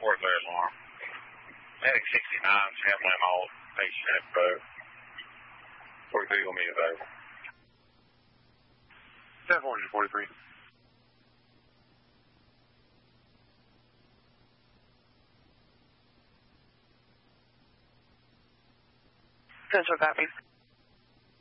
Where's the alarm? Medic 69, handling all patient info. For Google Meet available. 743. Central copy.